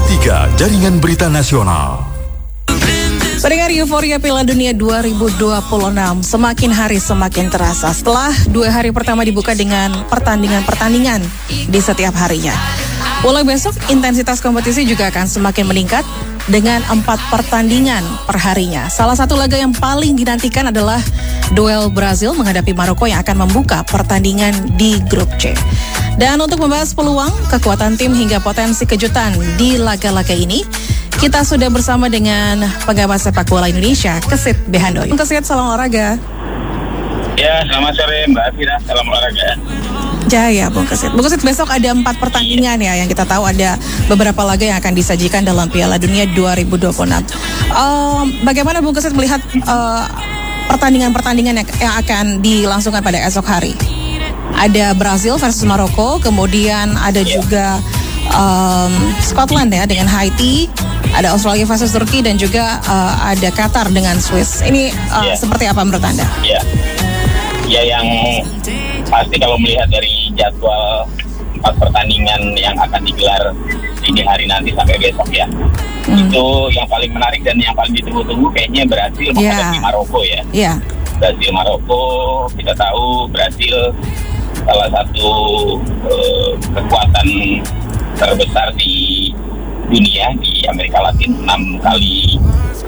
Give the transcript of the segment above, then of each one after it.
3 Jaringan Berita Nasional. Pendengar, euforia Piala Dunia 2026 semakin hari semakin terasa setelah 2 hari pertama dibuka dengan pertandingan-pertandingan di setiap harinya. Mulai besok intensitas kompetisi juga akan semakin meningkat dengan 4 pertandingan per harinya. Salah satu laga yang paling dinantikan adalah duel Brazil menghadapi Maroko yang akan membuka pertandingan di grup C. Dan untuk membahas peluang, kekuatan tim hingga potensi kejutan di laga-laga ini, kita sudah bersama dengan pengamat sepak bola Indonesia, Kesit Behandoy. Kesit, salam olahraga. Ya, selamat sore Mbak Afira, salam olahraga. Jaya, Bung Kesit. Bung Kesit, besok ada 4 pertandingan ya, yang kita tahu ada beberapa laga yang akan disajikan dalam Piala Dunia 2026. Bagaimana Bung Kesit melihat pertandingan-pertandingan yang akan dilangsungkan pada esok hari? Ada Brazil versus Maroko, kemudian ada juga Scotland ya dengan Haiti, ada Australia versus Turki, dan juga ada Qatar dengan Swiss. Ini seperti apa menurut Anda? Ya, yang pasti kalau melihat dari jadwal 4 pertandingan yang akan digelar dini hari nanti sampai besok ya, itu yang paling menarik dan yang paling ditunggu-tunggu kayaknya Brazil menghadapi Maroko ya. Brazil Maroko, kita tahu Brazil salah satu kekuatan terbesar di dunia, di Amerika Latin, 5 kali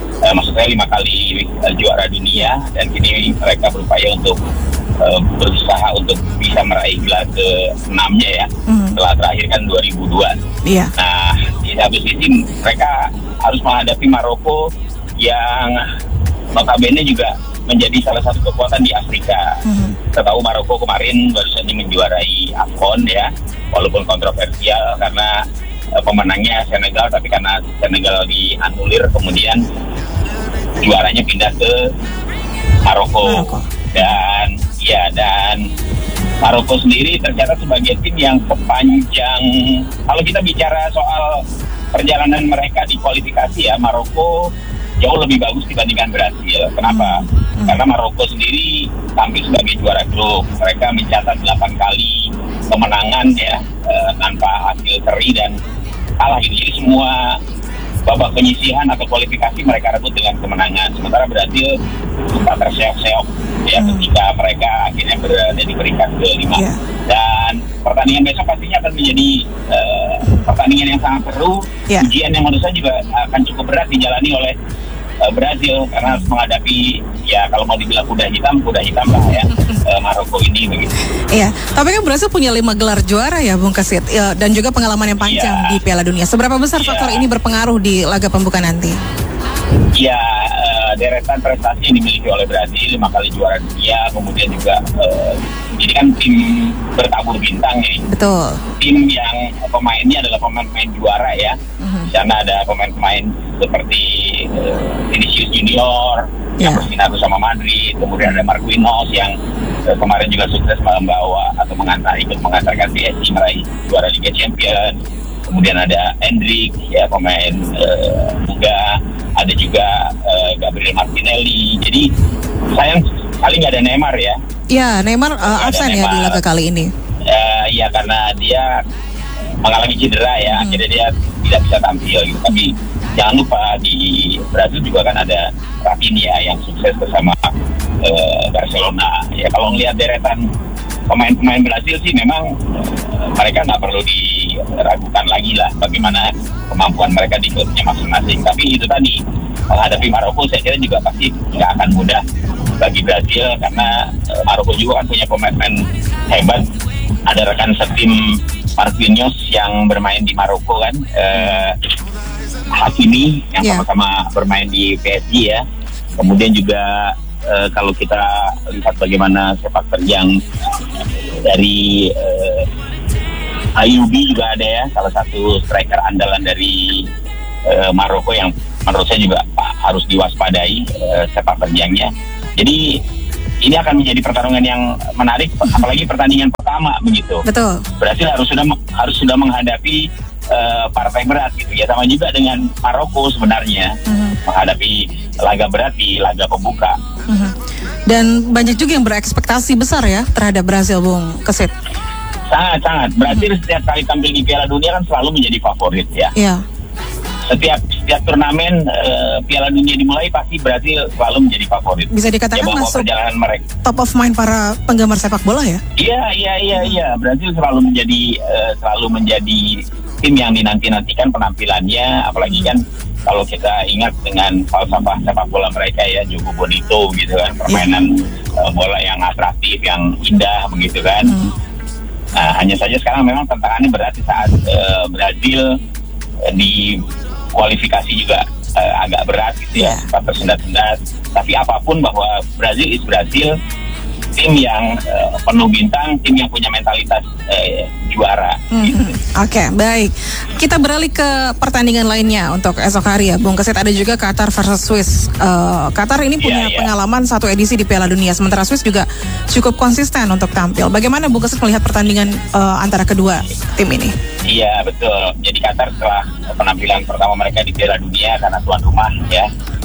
juara dunia, dan kini mereka berupaya untuk berusaha untuk bisa meraih gelar ke-6-nya ya, setelah terakhir kan 2002. Nah, di satu sisi mereka harus menghadapi Maroko yang notabene juga menjadi salah satu kekuatan di Afrika. Kita tahu Maroko kemarin baru saja menjuarai AFCON ya, walaupun kontroversial karena pemenangnya Senegal, tapi karena Senegal dianulir kemudian juaranya pindah ke Maroko. Dan Maroko sendiri tercatat sebagai tim yang sepanjang, kalau kita bicara soal perjalanan mereka di kualifikasi ya, Maroko jauh lebih bagus dibandingkan Brazil. Kenapa? Karena Maroko sendiri tampil sebagai juara grup. Mereka mencatat 8 kali kemenangan ya, tanpa hasil seri dan kalah. Jadi semua babak penyisihan atau kualifikasi mereka rebut dengan kemenangan. Sementara Brazil sempat terseok-seok ya ketika mereka akhirnya berada di peringkat ke-5. Dan pertandingan besok pastinya akan menjadi pertandingan yang sangat seru. Ujian yang menurut saya juga akan cukup berat dijalani oleh Brazil karena harus menghadapi, ya kalau mau dibilang kuda hitam lah ya, Maroko ini begitu. Iya, tapi kan Brazil punya 5 gelar juara ya Bung Kesit, dan juga pengalaman yang panjang di Piala Dunia. Seberapa besar faktor ini berpengaruh di laga pembuka nanti? Ya, deretan prestasi yang dimiliki oleh Brazil, 5 kali juara dunia, kemudian juga ini kan tim bertabur bintang ini. Betul. Tim yang pemainnya adalah pemain-pemain juara ya. Di sana ada pemain-pemain seperti Vinicius Junior yang bersinar bersama Madrid, kemudian ada Marquinhos yang kemarin juga sukses membawa atau ikut mengantarkan PSG meraih juara Liga Champions. Kemudian ada Endrick ya, pemain muda, ada juga Gabriel Martinelli. Jadi sayang sekali nggak ada Neymar ya. Iya, Neymar absen ya di laga kali ini. Ya karena dia mengalami cedera ya, akhirnya dia tidak bisa tampil gitu. Tapi jangan lupa di Brazil juga kan ada Rafinha yang sukses bersama Barcelona. Ya kalau ngelihat deretan pemain-pemain Brazil sih memang mereka nggak perlu diragukan lagi lah bagaimana kemampuan mereka di klubnya masing-masing. Tapi itu tadi, menghadapi Maroko saya kira juga pasti nggak akan mudah bagi Brazil karena Maroko juga kan punya pemain-pemain hebat. Ada rekan setim Marquinhos yang bermain di Maroko kan, Hakimi yang sama-sama bermain di PSG ya. Kemudian juga kalau kita lihat bagaimana sepak terjang dari Ayubi juga ada ya, salah satu striker andalan dari Maroko yang menurut saya juga harus diwaspadai sepak terjangnya. Jadi ini akan menjadi pertarungan yang menarik, apalagi pertandingan pertama begitu. Betul. Brazil harus sudah menghadapi partai berat gitu ya, sama juga dengan Maroko sebenarnya menghadapi laga berat di laga pembuka. Dan banyak juga yang berekspektasi besar ya terhadap Brazil, Bung Kesit. Sangat. Brazil setiap kali tampil di Piala Dunia kan selalu menjadi favorit ya. Iya. setiap turnamen Piala Dunia dimulai pasti Brazil selalu menjadi favorit. Bisa dikatakan bahwa masuk perjalanan mereka top of mind para penggemar sepak bola ya? Iya. Brazil selalu menjadi tim yang dinanti-nantikan penampilannya, apalagi kan kalau kita ingat dengan falsafah sepak bola mereka ya, Jogo Bonito gitu kan, permainan bola yang atraktif, yang indah begitu kan. Nah, hanya saja sekarang memang tantangannya berarti saat Brazil di kualifikasi juga agak berat gitu ya, tersendat-sendat. Tapi apapun bahwa Brazil is Brazil, tim yang penuh bintang, tim yang punya mentalitas juara. Gitu. Oke, baik. Kita beralih ke pertandingan lainnya untuk esok hari ya, Bung Kesit. Ada juga Qatar versus Swiss. Qatar ini punya pengalaman satu edisi di Piala Dunia, sementara Swiss juga cukup konsisten untuk tampil. Bagaimana Bung Kesit melihat pertandingan antara kedua tim ini? Iya, betul. Jadi Qatar setelah penampilan pertama mereka di Piala Dunia karena tuan rumah ya,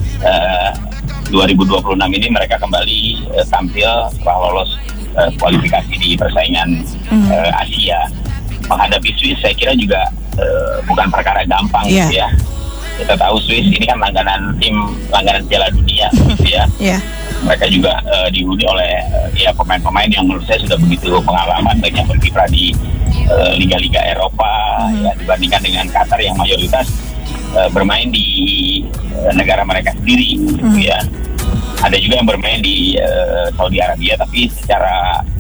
2026 ini mereka kembali tampil setelah lolos kualifikasi di persaingan Asia. Menghadapi Swiss saya kira juga bukan perkara gampang gitu ya. Kita tahu Swiss ini kan langganan Piala Dunia gitu ya. Mereka juga dihuni oleh pemain-pemain yang menurut saya sudah begitu pengalaman, banyak berkiprah di liga-liga Eropa ya, dibandingkan dengan Qatar yang mayoritas bermain di negara mereka sendiri gitu ya. Ada juga yang bermain di Saudi Arabia, tapi secara